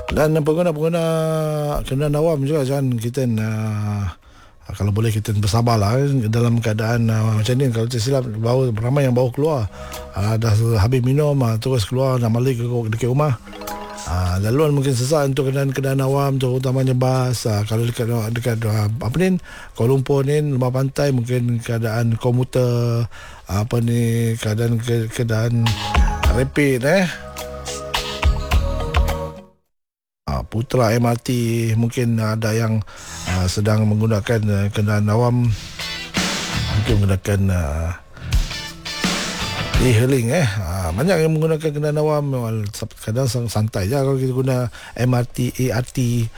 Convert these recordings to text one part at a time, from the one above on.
Dan pengguna-pengguna kenderaan awam juga jangan kita kalau boleh kita bersabarlah dalam keadaan macam ni. Kalau tak silap ramai yang baru keluar, dah habis minum, terus keluar nak balik ke dekat rumah. Laluan mungkin sesak untuk kenderaan awam, terutamanya bas. Kalau dekat apa ni, Kuala Lumpur ni, Lembah Pantai, mungkin keadaan komuter, keadaan rapid Putra MRT, mungkin ada yang sedang menggunakan kenderaan awam, mungkin menggunakan e-hailing banyak yang menggunakan kenderaan awam. Kadang santai je kalau kita guna MRT, ART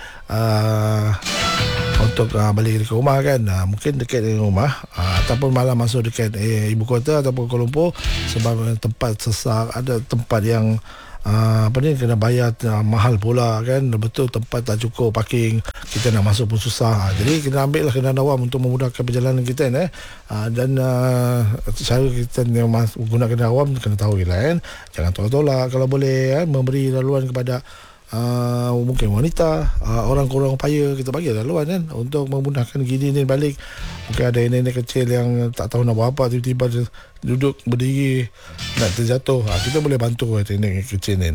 untuk balik ke rumah kan. Mungkin dekat dengan rumah, ataupun malah masuk dekat ibu kota ataupun Kuala Lumpur, sebab tempat sesak, ada tempat yang kena bayar mahal pula kan. Betul, tempat tak cukup parking, kita nak masuk pun susah. Jadi kita ambil lah kenderaan awam untuk memudahkan perjalanan kita dan cara kita menggunakan kenderaan awam kena tahu kan. Jangan tolak-tolak kalau boleh memberi laluan kepada mungkin wanita, orang-orang upaya, kita bagi laluan kan, untuk memudahkan gini ni balik. Mungkin ada nenek kecil yang tak tahu nak buat apa, tiba-tiba duduk berdiri nak terjatuh, kita boleh bantu nenek kecil ni.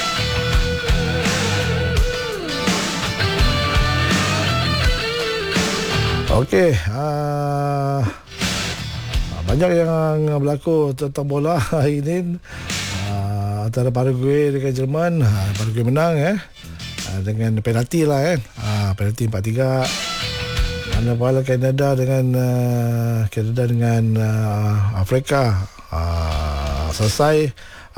Okey, banyak yang berlaku tentang bola hari ini. Antara Paraguay dengan Jerman, Paraguay menang dengan penalti lah penalti 4-3. Manakala Kanada dengan Afrika selesai,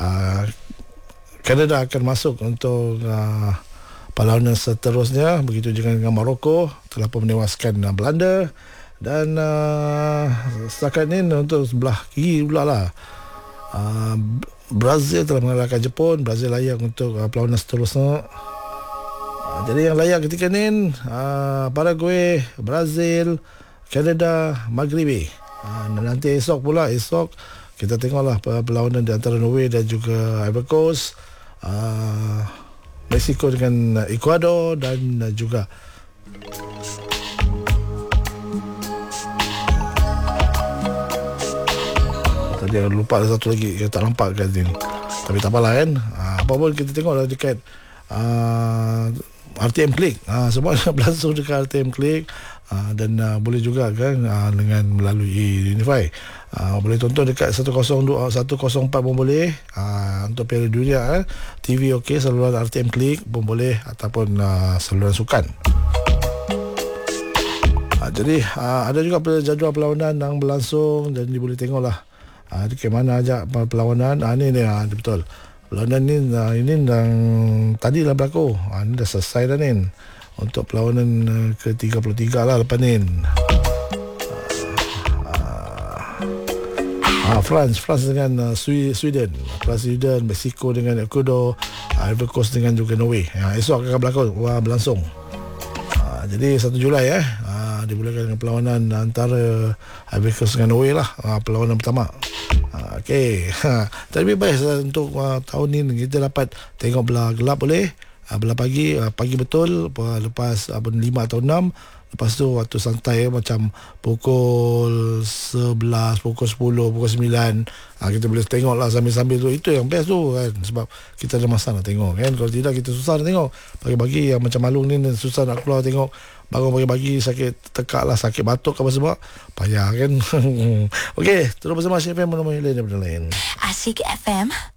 Kanada akan masuk untuk perlawanan seterusnya. Begitu juga dengan Morocco, telah pun menewaskan Belanda. Dan setakat ini untuk sebelah kiri pula lah, Brazil telah mengalahkan Jepun. Brazil layak untuk perlawanan seterusnya. Jadi yang layak ketika ni Paraguay, Brazil, Kanada, Maghribi. Nanti esok kita tengoklah perlawanan di antara Norway dan juga Ivory Coast, Mexico dengan Ecuador, dan juga tadi lupa ada satu lagi yang tak nampak kat sini. Tapi tak apalah kan. Apa pun kita tengoklah dekat RTM Click. Semua berlangsung dekat RTM Click. Dan boleh juga kan dengan melalui Unify. Boleh tonton dekat 102, 104 pun boleh. Untuk Piala Dunia TV okey, saluran RTM Click pun boleh, ataupun saluran sukan. Jadi ada juga jadual perlawanan yang berlangsung, dan boleh tengoklah di mana aja perlawanan. Ni betul. Perlawanan ni ini yang tadi lah berlaku. Ni dah selesai dah ni. Untuk perlawanan ke-33 lah lepas ni. France dengan Sweden, Mexico dengan Ecuador, Ivory Coast dengan juga Norway. Esok akan berlangsung. Jadi 1 Julai dimulakan dengan perlawanan antara Ivory Coast dengan Norway lah, perlawanan pertama. Okey. Tapi lebih baik untuk tahun ni kita dapat tengok belah gelap boleh, belah pagi betul, lepas 5 atau 6. Lepas tu waktu santai macam pukul 11, pukul 10, pukul 9, kita boleh tengok lah sambil-sambil tu. Itu yang best tu kan, sebab kita ada masa nak tengok kan. Kalau tidak kita susah nak tengok. Pagi-pagi yang macam Malung ni susah nak keluar tengok. Bangun pagi-pagi sakit tekak lah, sakit batuk apa sebab, payah kan. Okey, terus bersama Asyik FM, nama lain daripada lain. Asyik FM